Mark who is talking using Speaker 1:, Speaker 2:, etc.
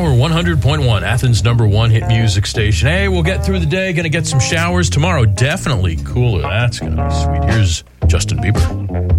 Speaker 1: Power 100.1, Athens' #1 hit music station. Hey, we'll get through the day. Going to get some showers tomorrow. Definitely cooler. That's going to be sweet. Here's Justin Bieber.